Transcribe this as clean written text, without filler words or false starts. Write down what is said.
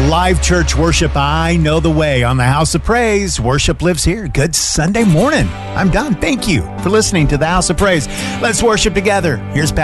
Live church worship, I know the way. On the House of Praise, worship lives here. Good Sunday morning. I'm done. Thank you for listening to the House of Praise. Let's worship together. Here's Pastor